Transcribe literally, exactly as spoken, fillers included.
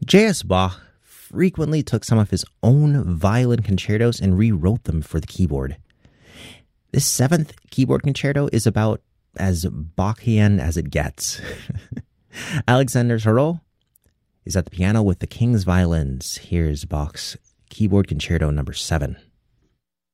J S. Bach frequently took some of his own violin concertos and rewrote them for the keyboard. This seventh keyboard concerto is about as Bachian as it gets. Alexander Serol is at the piano with the King's Violins. Here's Bach's Keyboard Concerto number seven.